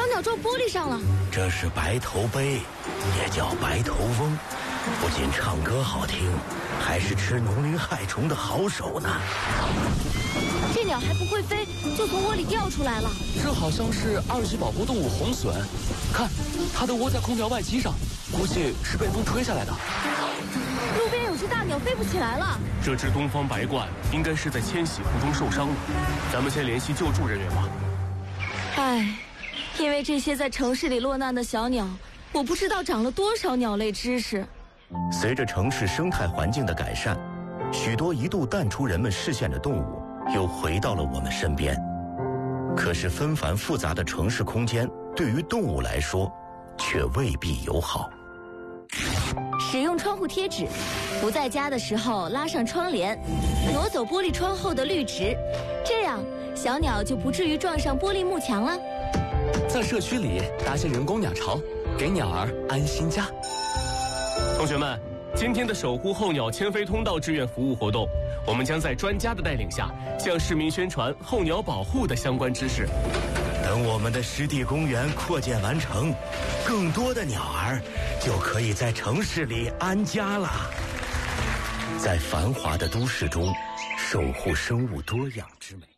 鸟撞玻璃上了。 这是白头鹎，也叫白头翁，不仅唱歌好听，还是吃农林害虫的好手呢。 这鸟还不会飞，就从窝里掉出来了。 这好像是2级保护动物红隼，看，它的窝在空调外机上，估计是被风吹下来的。 路边有只大鸟飞不起来了。 这只东方白鹳应该是在迁徙途中受伤了，咱们先联系救助人员吧。 唉，因为这些在城市里落难的小鸟，我不知道长了多少鸟类知识。 随着城市生态环境的改善，许多一度淡出人们视线的动物又回到了我们身边。可是纷繁复杂的城市空间对于动物来说却未必友好。 使用窗户贴纸，不在家的时候拉上窗帘，挪走玻璃窗后的绿植，这样小鸟就不至于撞上玻璃幕墙了。 在社区里搭些人工鸟巢，给鸟儿安心家。 同学们，今天的守护候鸟迁飞通道志愿服务活动，我们将在专家的带领下，向市民宣传候鸟保护的相关知识。 等我们的湿地公园扩建完成，更多的鸟儿就可以在城市里安家了。在繁华的都市中，守护生物多样之美。